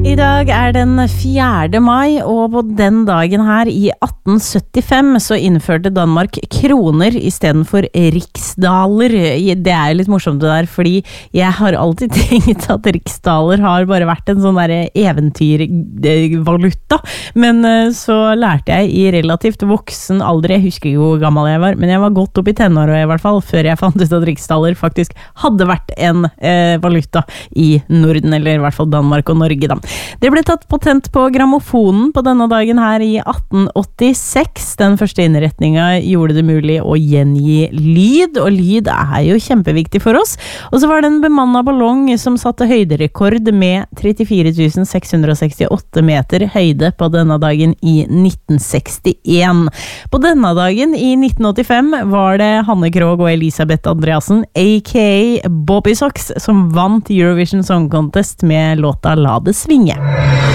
I dag den 4. mai, og på den dagen her i 1875 så innførte Danmark kroner I stedet for riksdaler. Det jo litt morsomt det der, fordi jeg har alltid tenkt at riksdaler har bare vært en sånn der eventyrvaluta, men så lærte jeg I relativt voksen alder, jeg husker ikke hvor gammel jeg var, men jeg var godt opp I tenåret I hvert fall, før jeg fant ut at riksdaler faktisk hadde vært en valuta I Norden, eller I hvert fall Danmark og Norge da. Det ble tatt patent på grammofonen på denne dagen her I 1886. Den første innretningen gjorde det mulig å gjengi lyd, og lyd jo kjempeviktig for oss. Og så var det en bemannet ballong som satte høyderekord med 34 668 meter høyde på denne dagen I 1961. På denne dagen I 1985 var det Hanne Krogh og Elisabeth Andreassen, a.k.a. Bobby Sox, som vant Eurovision Song Contest med låta La det svinge.